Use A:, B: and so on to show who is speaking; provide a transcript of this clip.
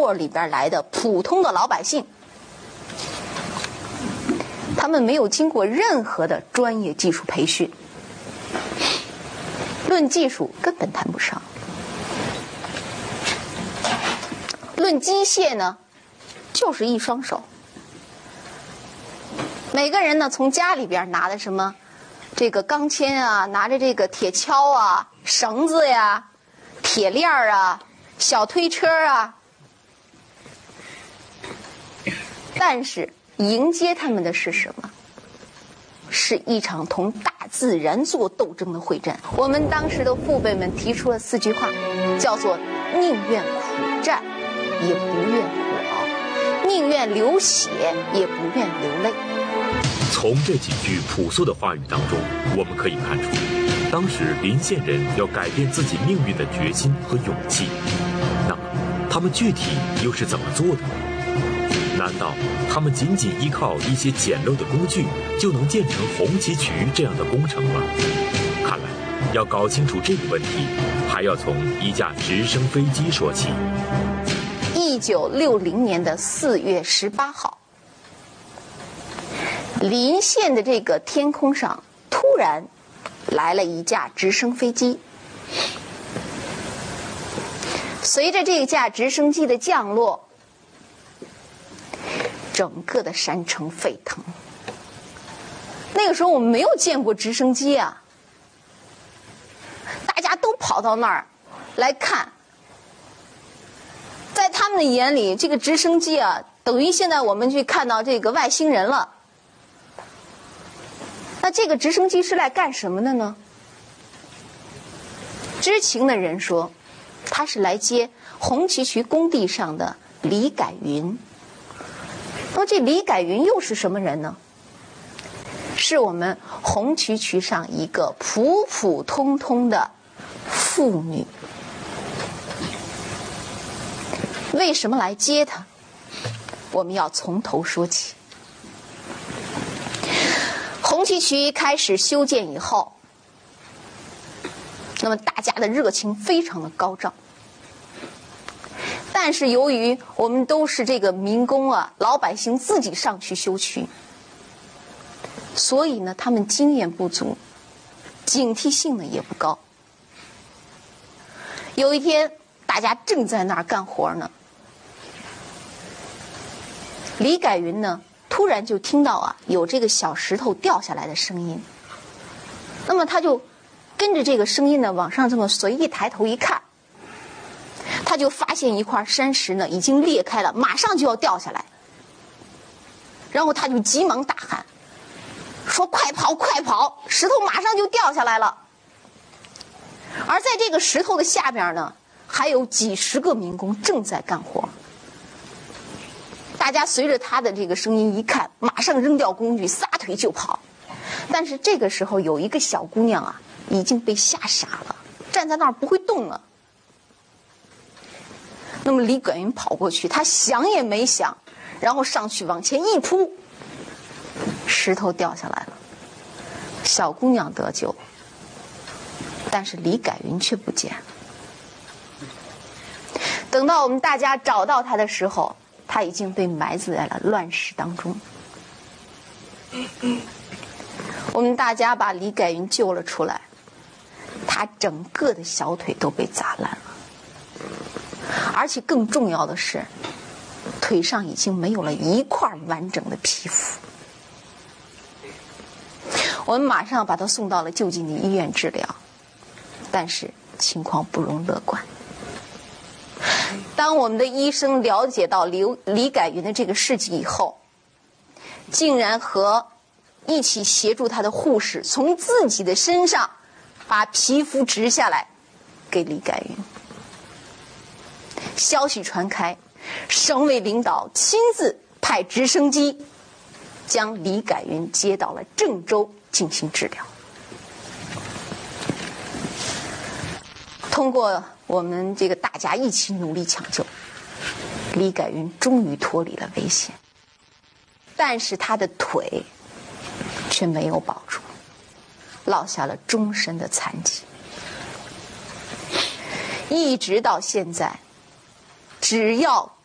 A: 落里边来的普通的老百姓，他们没有经过任何的专业技术培训，论技术根本谈不上，论机械呢，就是一双手。每个人呢，从家里边拿的什么这个钢钎啊，拿着这个铁锹啊、绳子呀、铁链啊、小推车啊，但是迎接他们的是什么？是一场同大自然做斗争的会战。我们当时的父辈们提出了4句话，叫做宁愿苦战，也不愿苦熬；宁愿流血，也不愿流泪。
B: 从这几句朴素的话语当中，我们可以看出，当时临县人要改变自己命运的决心和勇气。那么，他们具体又是怎么做的呢？难道他们仅仅依靠一些简陋的工具就能建成红旗渠这样的工程吗？看来，要搞清楚这个问题，还要从一架直升飞机说起。
A: 1960年的4月18号，临县的这个天空上突然来了一架直升飞机。随着这架直升机的降落，整个的山城沸腾。那个时候我们没有见过直升机啊，大家都跑到那儿来看。在他们的眼里，这个直升机啊，等于现在我们去看到这个外星人了。那这个直升机是来干什么的呢？知情的人说，他是来接红旗渠工地上的李改云。那么这李改云又是什么人呢？是我们红旗渠上一个普普通通的妇女。为什么来接他？我们要从头说起。红旗渠开始修建以后，那么大家的热情非常的高涨。但是由于我们都是这个民工啊，老百姓自己上去修渠，所以呢，他们经验不足，警惕性呢也不高。有一天，大家正在那儿干活呢，李改云呢，突然就听到啊有这个小石头掉下来的声音。那么他就跟着这个声音呢往上这么随意抬头一看，他就发现一块山石呢已经裂开了，马上就要掉下来。然后他就急忙大喊说：“快跑快跑，石头马上就掉下来了。”而在这个石头的下边呢，还有几十个民工正在干活。大家随着他的这个声音一看，马上扔掉工具，撒腿就跑。但是这个时候有一个小姑娘啊，已经被吓傻了，站在那儿不会动了。那么李改云跑过去，他想也没想，然后上去往前一扑，石头掉下来了，小姑娘得救，但是李改云却不见了。等到我们大家找到他的时候，他已经被埋在了乱石当中。我们大家把李改云救了出来，他整个的小腿都被砸烂了，而且更重要的是，腿上已经没有了一块完整的皮肤。我们马上把他送到了就近的医院治疗，但是情况不容乐观。当我们的医生了解到李改云的这个事迹以后，竟然和一起协助他的护士从自己的身上把皮肤植下来给李改云。消息传开，省委领导亲自派直升机将李改云接到了郑州进行治疗。通过我们这个大家一起努力抢救，李改云终于脱离了危险，但是他的腿却没有保住，落下了终身的残疾。一直到现在，只要